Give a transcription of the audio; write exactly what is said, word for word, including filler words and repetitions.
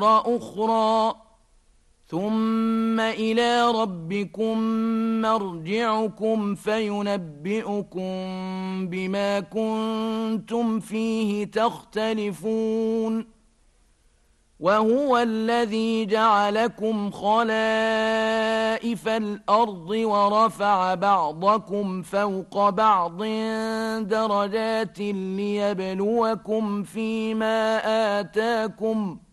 وأخر أخرى ثم إلى ربكم مرجعكم فينبئكم بما كنتم فيه تختلفون وهو الذي جعلكم خلائف الأرض ورفع بعضكم فوق بعض درجات ليبلوكم فيما آتاكم